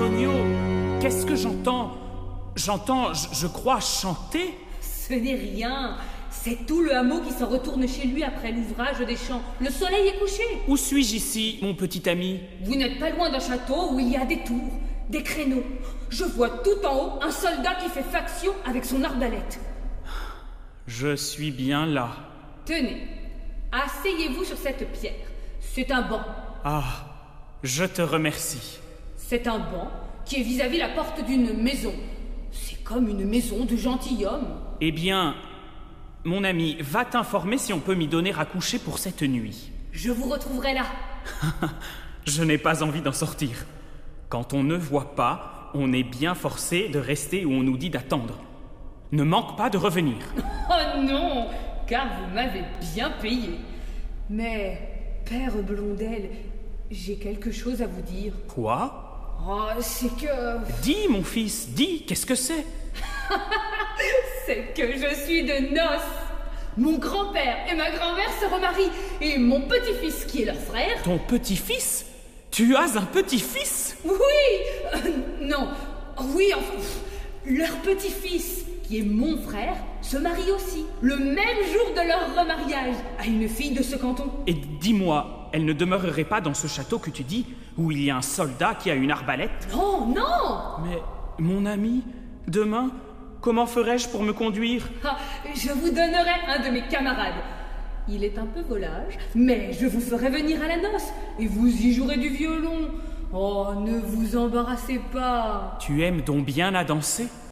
Antonio, qu'est-ce que j'entends? J'entends, je crois, chanter? Ce n'est rien. C'est tout le hameau qui s'en retourne chez lui après l'ouvrage des champs. Le soleil est couché. Où suis-je ici, mon petit ami? Vous n'êtes pas loin d'un château où il y a des tours, des créneaux. Je vois tout en haut un soldat qui fait faction avec son arbalète. Je suis bien là. Tenez, asseyez-vous sur cette pierre. C'est un banc. Ah, je te remercie. C'est un banc qui est vis-à-vis la porte d'une maison. C'est comme une maison de gentilhomme. Eh bien, mon ami, va t'informer si on peut m'y donner à coucher pour cette nuit. Je vous retrouverai là. Je n'ai pas envie d'en sortir. Quand on ne voit pas, on est bien forcé de rester où on nous dit d'attendre. Ne manque pas de revenir. Oh non, car vous m'avez bien payé. Mais, Père Blondel, j'ai quelque chose à vous dire. Quoi? Oh, c'est que... Dis, mon fils, dis, qu'est-ce que c'est? C'est que je suis de noces. Mon grand-père et ma grand-mère se remarient. Et mon petit-fils, qui est leur frère... Ton petit-fils? Tu as un petit-fils? Oui Non, oui, enfin... Leur petit-fils, qui est mon frère, se marie aussi, le même jour de leur remariage, à une fille de ce canton. Et dis-moi, elle ne demeurerait pas dans ce château que tu dis, où il y a un soldat qui a une arbalète? Non, non! Mais, mon ami, demain, comment ferais-je pour me conduire? Ah, je vous donnerai un de mes camarades. Il est un peu volage, mais je vous ferai venir à la noce, et vous y jouerez du violon. Oh, ne vous embarrassez pas. Tu aimes donc bien à danser?